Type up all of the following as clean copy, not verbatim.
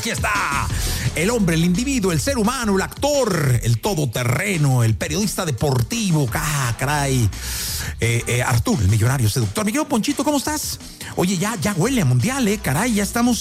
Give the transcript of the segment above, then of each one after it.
Aquí está el hombre, el individuo, el ser humano, el actor, el todoterreno, el periodista deportivo. Caray. Arturo, el millonario seductor. Mi querido Ponchito, ¿cómo estás? Oye, ya huele a mundial, caray, ya estamos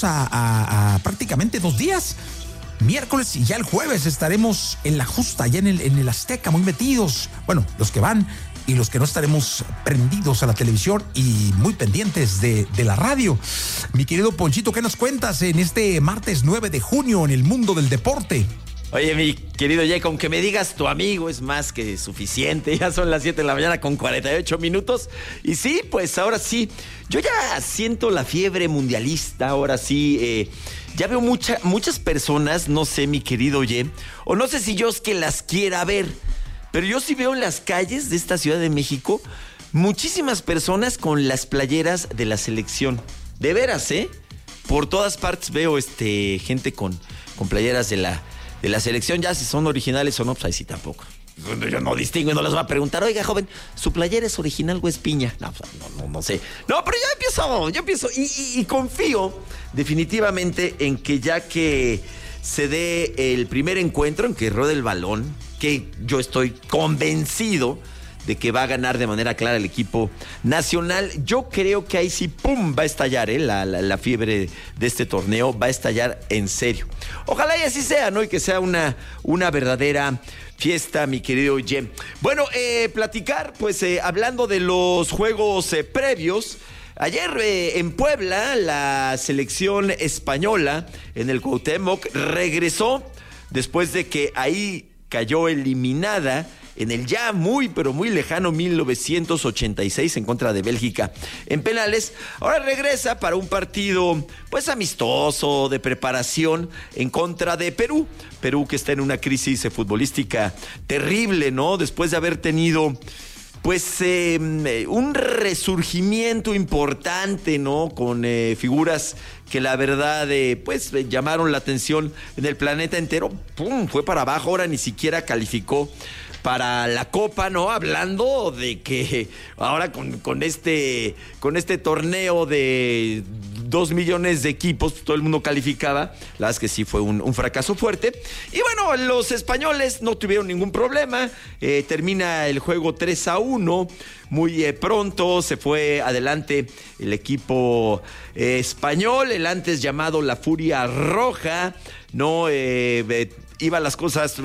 a prácticamente 2 días. Miércoles y ya el jueves estaremos en la justa, ya en el Azteca, muy metidos. Bueno, los que van y los que no estaremos prendidos a la televisión y muy pendientes de la radio. Mi querido Ponchito, ¿qué nos cuentas en este martes 9 de junio en el mundo del deporte? Oye, mi querido Jay, con que me digas tu amigo es más que suficiente. Ya son las 7 de la mañana con 48 minutos. Y sí, pues ahora sí, yo ya siento la fiebre mundialista. Ahora sí, ya veo muchas personas, no sé, mi querido Jay, o no sé si yo es que las quiera ver, pero yo sí veo en las calles de esta Ciudad de México muchísimas personas con las playeras de la selección. De veras, por todas partes veo gente con playeras de la selección. Ya si son originales o no, pues ahí sí tampoco. Yo no distingo y no les voy a preguntar, oiga, joven, ¿su playera es original o es piña? No sé. No, pero yo empiezo y confío definitivamente en que ya que se dé el primer encuentro, en que ruede el balón, que yo estoy convencido de que va a ganar de manera clara el equipo nacional. Yo creo que ahí sí, ¡pum!, va a estallar, la fiebre de este torneo, va a estallar en serio. Ojalá y así sea, ¿no? Y que sea una verdadera fiesta, mi querido Jem. Bueno, platicar, pues, hablando de los juegos previos. Ayer en Puebla, la selección española en el Cuauhtémoc regresó después de que ahí cayó eliminada en el ya muy, pero muy lejano 1986 en contra de Bélgica en penales. Ahora regresa para un partido, pues, amistoso, de preparación en contra de Perú. Perú que está en una crisis futbolística terrible, ¿no? Después de haber tenido, pues, un resurgimiento importante, ¿no? Con figuras que la verdad, pues, llamaron la atención en el planeta entero. ¡Pum! Fue para abajo, ahora ni siquiera calificó para la Copa, ¿no? Hablando de que ahora con este torneo de 2 millones de equipos, todo el mundo calificaba. La verdad es que sí fue un fracaso fuerte. Y bueno, los españoles no tuvieron ningún problema. Termina el juego 3-1. Muy pronto se fue adelante el equipo español, el antes llamado la Furia Roja, ¿no? Iban las cosas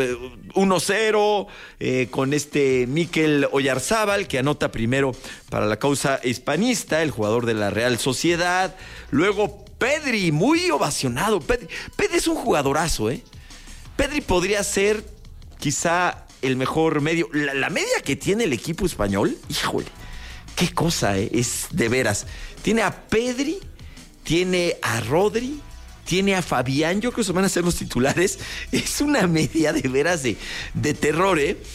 1-0 con Mikel Oyarzábal, que anota primero para la causa hispanista, el jugador de la Real Sociedad. Luego Pedri, muy ovacionado. Pedri es un jugadorazo, Pedri podría ser quizá el mejor medio. La media que tiene el equipo español, híjole, qué cosa, es de veras. Tiene a Pedri, tiene a Rodri, tiene a Fabián, yo creo que van a ser los titulares. Es una media de veras de terror,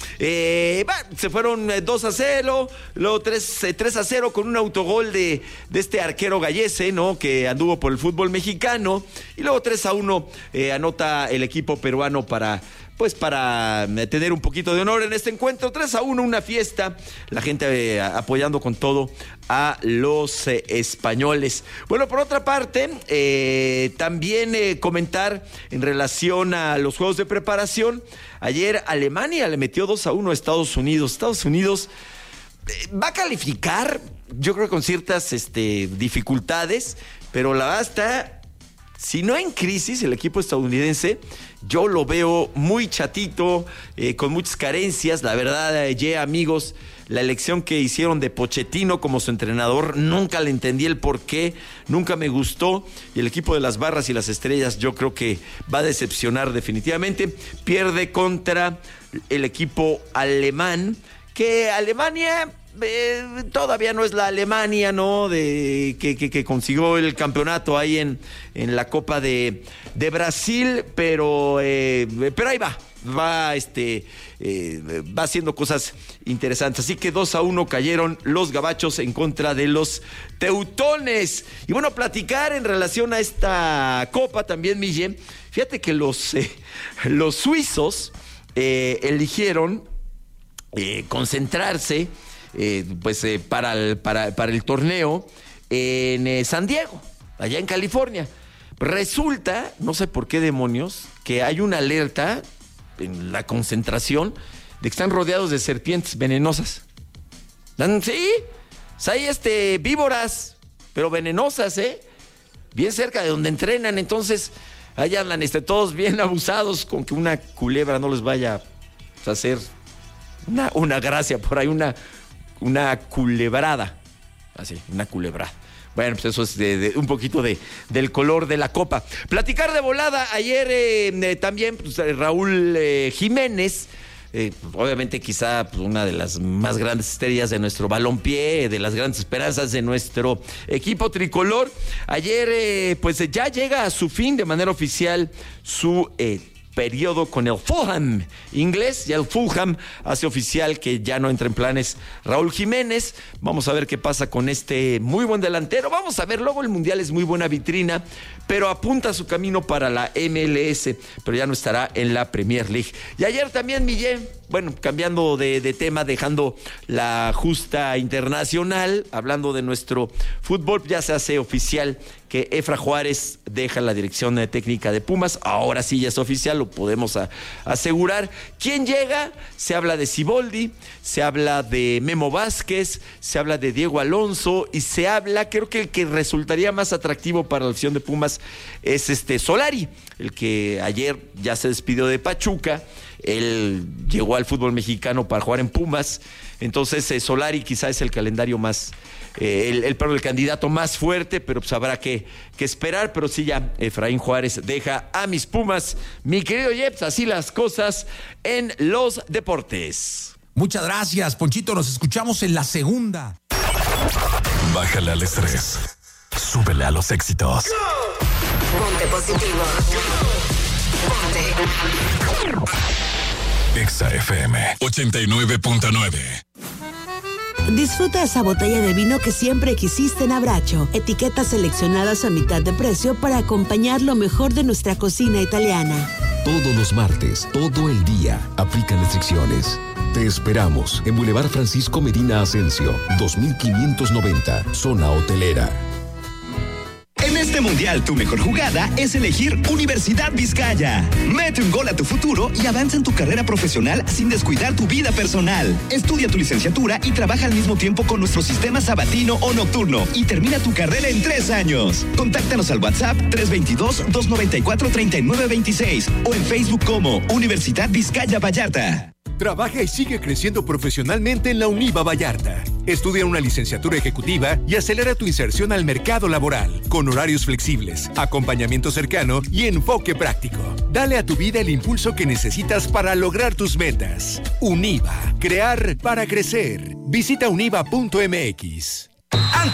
se fueron 2-0, luego 3-0 con un autogol de este arquero Gallese, ¿no? Que anduvo por el fútbol mexicano. Y luego 3-1 anota el equipo peruano para tener un poquito de honor en este encuentro. 3-1, una fiesta, la gente apoyando con todo a los españoles. Bueno, por otra parte, también comentar en relación a los juegos de preparación. Ayer Alemania le metió 2-1 a Estados Unidos. Estados Unidos va a calificar, yo creo, con ciertas dificultades, pero la verdad está, si no en crisis, el equipo estadounidense. Yo lo veo muy chatito, con muchas carencias. La verdad, amigos, la elección que hicieron de Pochettino como su entrenador, nunca le entendí el por qué, nunca me gustó. Y el equipo de las barras y las estrellas, yo creo que va a decepcionar definitivamente. Pierde contra el equipo alemán, que Alemania todavía no es la Alemania, ¿no? Que consiguió el campeonato ahí en la Copa de Brasil, pero ahí va haciendo cosas interesantes. Así que 2-1 cayeron los gabachos en contra de los teutones. Y bueno, platicar en relación a esta Copa también, Mille. Fíjate que los suizos eligieron concentrarse para el torneo en San Diego, allá en California. Resulta, no sé por qué demonios, que hay una alerta en la concentración de que están rodeados de serpientes venenosas. Sí, hay víboras, pero venenosas, bien cerca de donde entrenan. Entonces, ahí andan todos bien abusados con que una culebra no les vaya a hacer una gracia por ahí, una culebrada. Así, una culebrada. Bueno, pues eso es un poquito del color de la copa. Platicar de volada. Ayer también pues, Raúl Jiménez, obviamente quizá pues, una de las más grandes estrellas de nuestro balompié, de las grandes esperanzas de nuestro equipo tricolor. Ayer pues ya llega a su fin de manera oficial su periodo con el Fulham inglés. Ya el Fulham hace oficial que ya no entra en planes Raúl Jiménez. Vamos a ver qué pasa con este muy buen delantero. Vamos a ver, luego el Mundial es muy buena vitrina, pero apunta su camino para la MLS, pero ya no estará en la Premier League. Y ayer también Millén, bueno, cambiando de tema, dejando la justa internacional, hablando de nuestro fútbol, ya se hace oficial que Efra Juárez deja la dirección técnica de Pumas. Ahora sí ya es oficial, lo podemos asegurar. ¿Quién llega? Se habla de Siboldi, se habla de Memo Vázquez, se habla de Diego Alonso y se habla, creo que el que resultaría más atractivo para la afición de Pumas es Solari, el que ayer ya se despidió de Pachuca. Él llegó al fútbol mexicano para jugar en Pumas. Entonces Solari quizá es el calendario más, el candidato más fuerte, pero pues habrá que esperar. Pero sí, ya Efraín Juárez deja a mis Pumas. Mi querido Jeps, así las cosas en los deportes. Muchas gracias, Ponchito. Nos escuchamos en la segunda. Bájale al estrés. Súbele a los éxitos. Ponte positivo. Ponte. Exa FM 89.9. Disfruta esa botella de vino que siempre quisiste en Abracho. Etiquetas seleccionadas a mitad de precio para acompañar lo mejor de nuestra cocina italiana. Todos los martes, todo el día, aplican restricciones. Te esperamos en Boulevard Francisco Medina Asensio, 2590, zona hotelera. En este mundial, tu mejor jugada es elegir Universidad Vizcaya. Mete un gol a tu futuro y avanza en tu carrera profesional sin descuidar tu vida personal. Estudia tu licenciatura y trabaja al mismo tiempo con nuestro sistema sabatino o nocturno y termina tu carrera en 3 años. Contáctanos al WhatsApp 322-294-3926 o en Facebook como Universidad Vizcaya Vallarta. Trabaja y sigue creciendo profesionalmente en la UNIVA Vallarta. Estudia una licenciatura ejecutiva y acelera tu inserción al mercado laboral, con horarios flexibles, acompañamiento cercano y enfoque práctico. Dale a tu vida el impulso que necesitas para lograr tus metas. UNIVA, crear para crecer. Visita univa.mx.